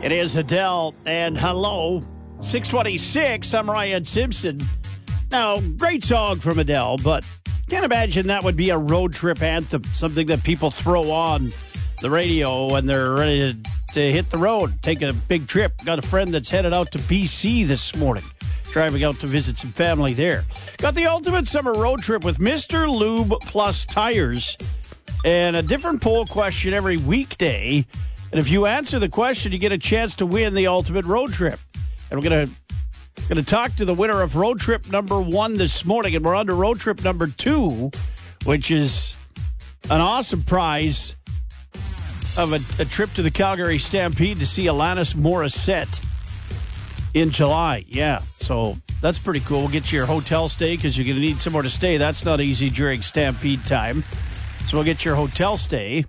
It is Adele, and hello. 626, I'm Ryan Simpson. Now, great song from Adele, but can't imagine that would be a road trip anthem, something that people throw on the radio when they're ready to hit the road, take a big trip. Got a friend that's headed out to BC this morning, driving out to visit some family there. Got the ultimate summer road trip with Mr. Lube Plus Tires, and a different poll question every weekday. And if you answer the question, you get a chance to win the ultimate road trip. And we're going to talk to the winner of road trip number 1 this morning, and we're on to road trip number 2, which is an awesome prize of a trip to the Calgary Stampede to see Alanis Morissette in July. Yeah, so that's pretty cool. We'll get you your hotel stay because you're going to need somewhere to stay. That's not easy during Stampede time. So we'll get your hotel stay.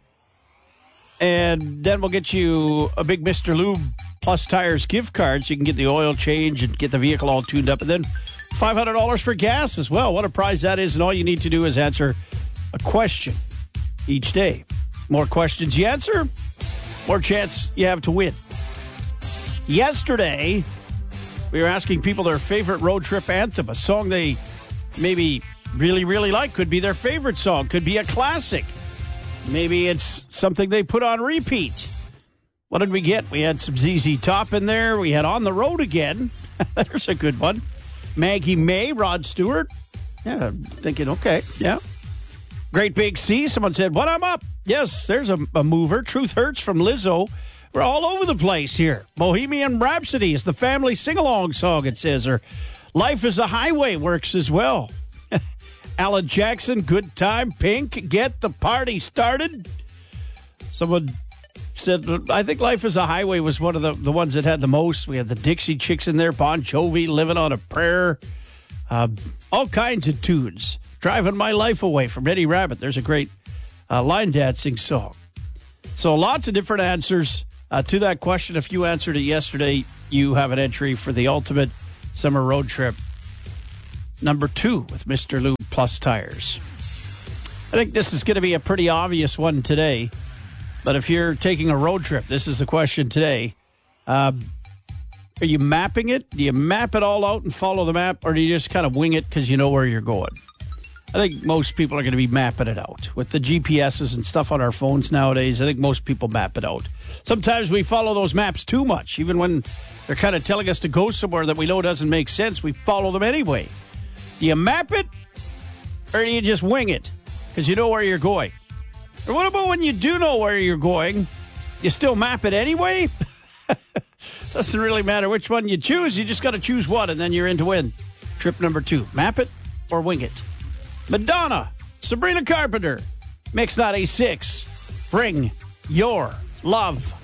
And then we'll get you a big Mr. Lube Plus Tires gift card so you can get the oil change and get the vehicle all tuned up. And then $500 for gas as well. What a prize that is. And all you need to do is answer a question each day. More questions you answer, more chance you have to win. Yesterday, we were asking people their favorite road trip anthem, a song they maybe really, really like. Could be their favorite song. Could be a classic. Maybe it's something they put on repeat. What did we get? We had some ZZ Top in there. We had On the Road Again. There's a good one. Maggie May, Rod Stewart. Yeah, I'm thinking, okay, yeah. Great Big Sea. Someone said, "When I'm Up." Yes, there's a mover. Truth Hurts from Lizzo. We're all over the place here. Bohemian Rhapsody is the family sing-along song, it says. Or Life is a Highway works as well. Alan Jackson, Good Time. Pink, Get the Party Started. Someone said, I think Life is a Highway was one of the ones that had the most. We had the Dixie Chicks in there, Bon Jovi, Living on a Prayer. All kinds of tunes. Driving My Life Away from Eddie Rabbit. There's a great line dancing song. So lots of different answers to that question. If you answered it yesterday, you have an entry for the ultimate summer road trip number 2 with Mr. Lube Plus Tires. I think this is going to be a pretty obvious one today. But if you're taking a road trip, this is the question today. Are you mapping it? Do you map it all out and follow the map? Or do you just kind of wing it because you know where you're going? I think most people are going to be mapping it out. With the GPSs and stuff on our phones nowadays, I think most people map it out. Sometimes we follow those maps too much. Even when they're kind of telling us to go somewhere that we know doesn't make sense, we follow them anyway. Do you map it? Or do you just wing it because you know where you're going? Or what about when you do know where you're going, you still map it anyway? Doesn't really matter which one you choose. You just got to choose one, and then you're in to win. Trip number 2. Map it or wing it. Madonna, Sabrina Carpenter, Mix 96. Bring your love.